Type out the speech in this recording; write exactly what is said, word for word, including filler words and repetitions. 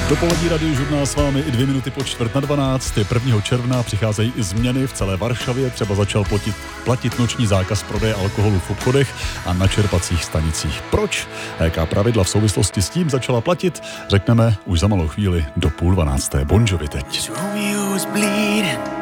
Dopolední radiožurnál s vámi i dvě minuty po čtvrt na dvanáct. prvního června přicházejí i změny v celé Varšavě. Třeba začal platit, platit noční zákaz prodeje alkoholu v obchodech a na čerpacích stanicích. Proč? A jaká pravidla v souvislosti s tím začala platit? Řekneme už za malou chvíli do půl dvanácté. Bon Jovi teď.